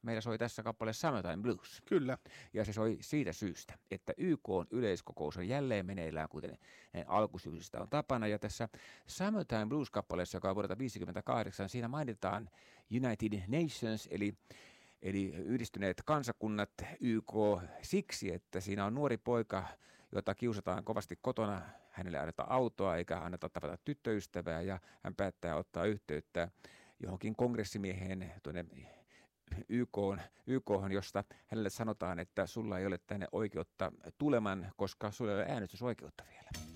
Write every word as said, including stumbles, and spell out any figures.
meillä soi tässä kappale Summertime Blues. Kyllä. Ja se soi siitä syystä, että Y K:n yleiskokous on jälleen meneillään, kuten alkusyysistä on tapana. Ja tässä Summertime Blues-kappaleessa, joka on vuodelta viisikymmentäkahdeksan, siinä mainitaan United Nations, eli Eli yhdistyneet kansakunnat, Y K, siksi, että siinä on nuori poika, jota kiusataan kovasti kotona. Hänelle annetaan autoa eikä anneta tavata tyttöystävää ja hän päättää ottaa yhteyttä johonkin kongressimieheen tuonne Y K:n, Y K:hon, josta hänelle sanotaan, että sulla ei ole tänne oikeutta tuleman, koska sulla ei ole äänestysoikeutta vielä.